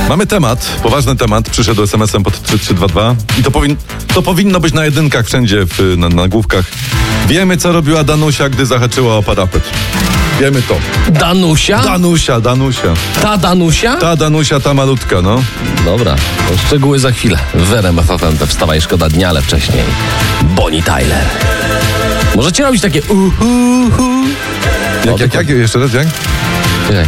Mamy temat, poważny temat, przyszedł SMS-em pod 3322 i to powinno być na jedynkach wszędzie na nagłówkach. Wiemy, co robiła Danusia, gdy zahaczyła o parapet. Wiemy to. Danusia? Danusia. Ta Danusia? Ta Danusia, ta malutka, no. Dobra, to szczegóły za chwilę. W RMF FM to Wstawaj, szkoda dnia, ale wcześniej Bonnie Tyler. Możecie robić takie Jak? Jeszcze raz, jak?